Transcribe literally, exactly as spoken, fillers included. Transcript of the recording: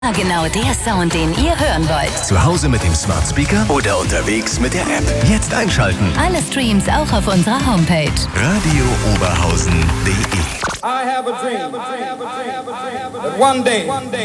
Genau der Sound, den ihr hören wollt. Zu Hause mit dem Smart Speaker oder unterwegs mit der App. Jetzt einschalten. Alle Streams auch auf unserer Homepage. radio oberhausen punkt de. I have a dream that one day